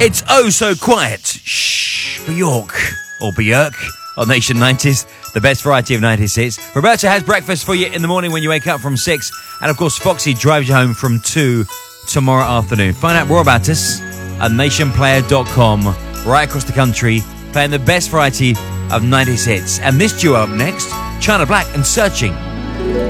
It's oh so quiet. Shh, for York or Björk on Nation 90s, the best variety of 90s hits. Roberta has breakfast for you in the morning when you wake up from 6. And of course, Foxy drives you home from 2 tomorrow afternoon. Find out more about us at nationplayer.com. Right across the country, playing the best variety of 90s hits. And this duo up next, China Black and Searching.